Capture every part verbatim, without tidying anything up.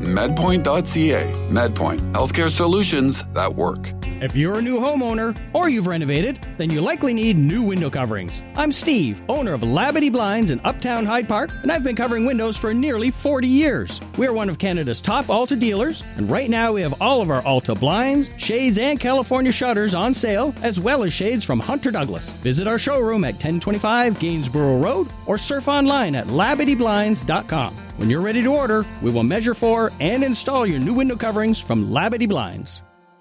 medpoint dot c a. MedPoint, healthcare solutions that work. If you're a new homeowner or you've renovated, then you likely need new window coverings. I'm Steve, owner of Labadee Blinds in Uptown Hyde Park, and I've been covering windows for nearly forty years. We're one of Canada's top Alta dealers, and right now we have all of our Alta blinds, shades, and California shutters on sale, as well as shades from Hunter Douglas. Visit our showroom at ten twenty-five Gainsborough Road or surf online at labadee blinds dot com. When you're ready to order, we will measure for and install your new window coverings from Labadee Blinds.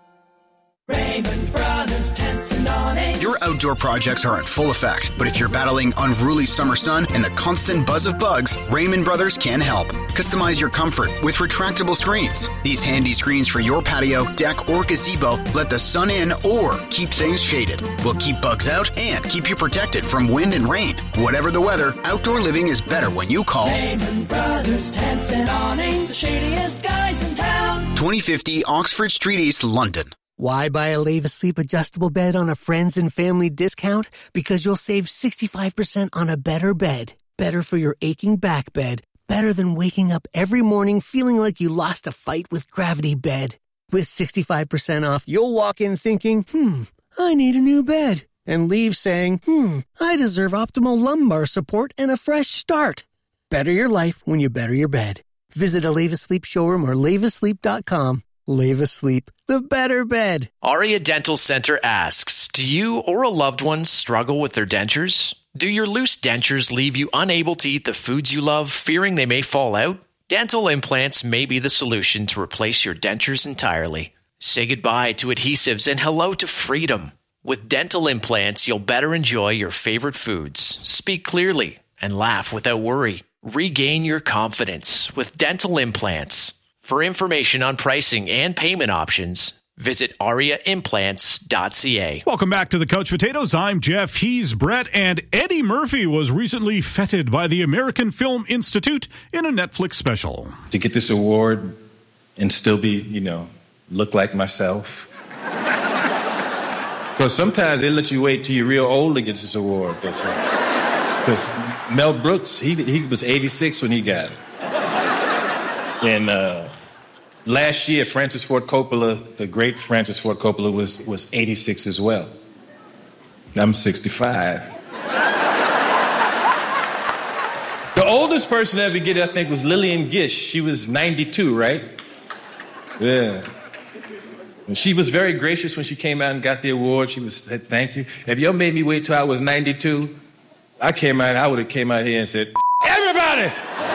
Raymond Brothers Tents and Awnings. Your outdoor projects are in full effect, but if you're battling unruly summer sun and the constant buzz of bugs, Raymond Brothers can help. Customize your comfort with retractable screens. These handy screens for your patio, deck, or gazebo let the sun in or keep things shaded. Will keep bugs out and keep you protected from wind and rain. Whatever the weather, outdoor living is better when you call Raymond Brothers Tents and Awnings, the shadiest guys in town. twenty fifty Oxford Street East, London. Why buy a Leva Sleep adjustable bed on a friends and family discount? Because you'll save sixty-five percent on a better bed. Better for your aching back bed. Better than waking up every morning feeling like you lost a fight with Gravity Bed. With sixty-five percent off, you'll walk in thinking, hmm, I need a new bed. And leave saying, hmm, I deserve optimal lumbar support and a fresh start. Better your life when you better your bed. Visit a Leva Sleep showroom or leva sleep dot com. Leva Sleep, the better bed. Aria Dental Center asks, do you or a loved one struggle with their dentures? Do your loose dentures leave you unable to eat the foods you love, fearing they may fall out? Dental implants may be the solution to replace your dentures entirely. Say goodbye to adhesives and hello to freedom. With dental implants, you'll better enjoy your favorite foods, speak clearly, and laugh without worry. Regain your confidence with dental implants. For information on pricing and payment options, visit aria implants dot c a. Welcome back to the Couch Potatoes. I'm Jeff. He's Brett. And Eddie Murphy was recently feted by the American Film Institute in a Netflix special. To get this award and still be, you know, look like myself. Because sometimes they let you wait till you're real old to get this award. Because Mel Brooks, he, he was eighty-six when he got it. And, uh, last year, Francis Ford Coppola, the great Francis Ford Coppola, was, was eighty-six as well. I'm sixty-five. The oldest person to ever get it, I think, was Lillian Gish. She was ninety-two, right? Yeah. And she was very gracious when she came out and got the award. She was said, thank you. If y'all made me wait till I was ninety-two, I came out, I would have came out here and said, everybody!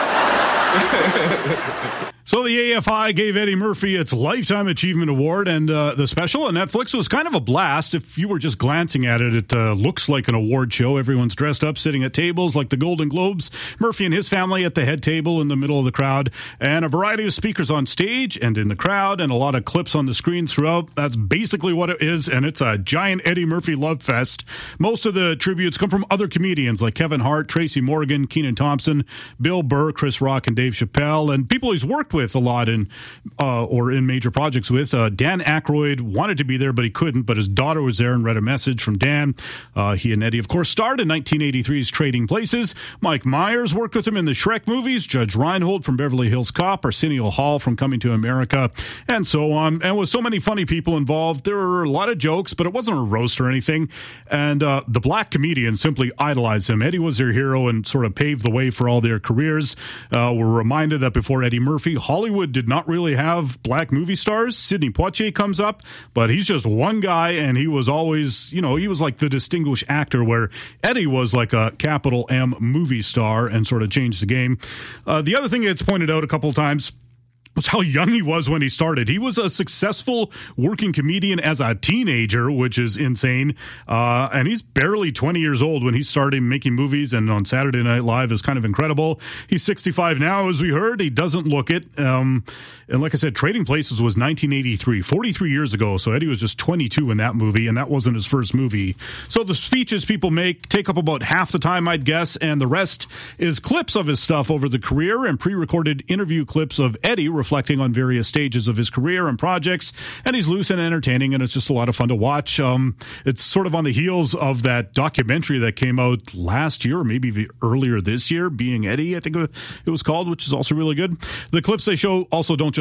So the A F I gave Eddie Murphy its Lifetime Achievement Award, and uh, the special on Netflix was kind of a blast. If you were just glancing at it, it uh, looks like an award show. Everyone's dressed up, sitting at tables like the Golden Globes. Murphy and his family at the head table in the middle of the crowd, and a variety of speakers on stage and in the crowd, and a lot of clips on the screen throughout. That's basically what it is, and it's a giant Eddie Murphy love fest. Most of the tributes come from other comedians like Kevin Hart, Tracy Morgan, Kenan Thompson, Bill Burr, Chris Rock, and Dave Chappelle, and people he's worked with a lot in uh, or in major projects with. Uh, Dan Aykroyd wanted to be there, but he couldn't, but his daughter was there and read a message from Dan. Uh, he and Eddie, of course, starred in nineteen eighty-three's Trading Places. Mike Myers worked with him in the Shrek movies, Judge Reinhold from Beverly Hills Cop, Arsenio Hall from Coming to America, and so on. And with so many funny people involved, there were a lot of jokes, but it wasn't a roast or anything. And uh, the black comedians simply idolized him. Eddie was their hero and sort of paved the way for all their careers. Uh, we're reminded that before Eddie Murphy, Hollywood did not really have black movie stars. Sidney Poitier comes up, but he's just one guy, and he was always, you know, he was like the distinguished actor, where Eddie was like a capital M movie star and sort of changed the game. Uh, the other thing that's pointed out a couple of times was how young he was when he started. He was a successful working comedian as a teenager, which is insane. Uh, and he's barely twenty years old when he started making movies, and on Saturday Night Live is kind of incredible. He's sixty-five now, as we heard. He doesn't look it. Um, and like I said, Trading Places was nineteen eighty-three, forty-three years ago. So Eddie was just twenty-two in that movie, and that wasn't his first movie. So the speeches people make take up about half the time, I'd guess, and the rest is clips of his stuff over the career and pre-recorded interview clips of Eddie reflecting on various stages of his career and projects. And he's loose and entertaining, and it's just a lot of fun to watch. Um, it's sort of on the heels of that documentary that came out last year, or maybe earlier this year, Being Eddie, I think it was called, which is also really good. The clips they show also don't just